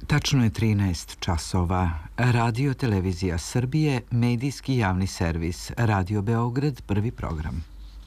Tačno je 13 časova. Radio Televizija Srbije, medijski javni servis. Radio Beograd, prvi program.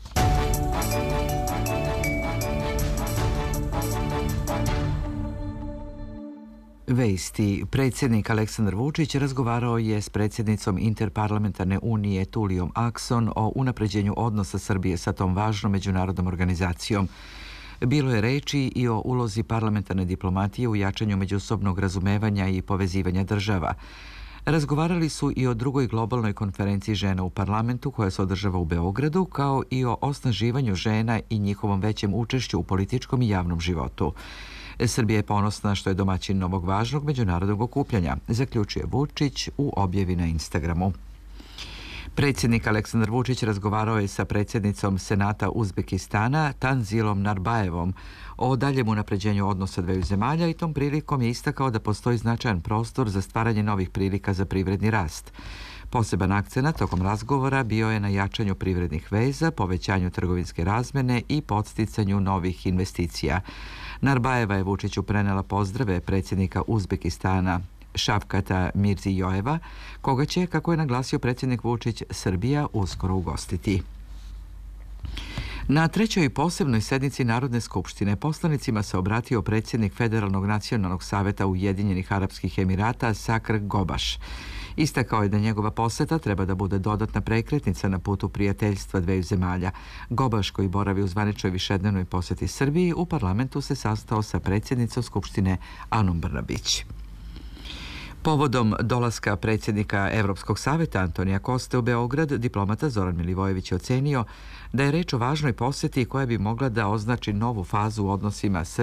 Vesti. Predsjednik Aleksandar Vučić razgovarao je s predsjednicom Interparlamentarne unije Tulijom Akson o unapređenju odnosa Srbije sa tom važnom međunarodnom organizacijom. Bilo je reči i o ulozi parlamentarne diplomatije u jačanju međusobnog razumevanja i povezivanja država. Razgovarali su i o drugoj globalnoj konferenciji žena u parlamentu koja se održava u Beogradu, kao i o osnaživanju žena i njihovom većem učešću u političkom i javnom životu. Srbija je ponosna što je domaćin ovog važnog međunarodnog okupljanja, zaključuje Vučić u objavi na Instagramu. Predsjednik Aleksandar Vučić razgovarao je sa predsjednicom Senata Uzbekistana Tanzilom Narbajevom o daljem unapređenju odnosa dveju zemalja i tom prilikom je istakao da postoji značajan prostor za stvaranje novih prilika za privredni rast. Poseban akcenat tokom razgovora bio je na jačanju privrednih veza, povećanju trgovinske razmjene i podsticanju novih investicija. Narbajeva je Vučiću prenela pozdrave predsjednika Uzbekistana Šavkata Mirzijojeva, koga će, kako je naglasio predsjednik Vučić, Srbija uskoro ugostiti. Na trećoj posebnoj sednici Narodne skupštine poslanicima se obratio predsjednik Federalnog nacionalnog saveta Ujedinjenih Arapskih Emirata Sakr Gobaš. Istakao je da njegova poseta treba da bude dodatna prekretnica na putu prijateljstva dveju zemalja. Gobaš, koji boravi u zvaničnoj višednevnoj posjeti Srbiji, u parlamentu se sastao sa predsjednicom Skupštine Anom Brnabić. Povodom dolaska predsjednika Evropskog saveta Antonija Koste u Beograd, diplomata Zoran Milivojević je ocenio da je reč o važnoj posjeti koja bi mogla da označi novu fazu u odnosima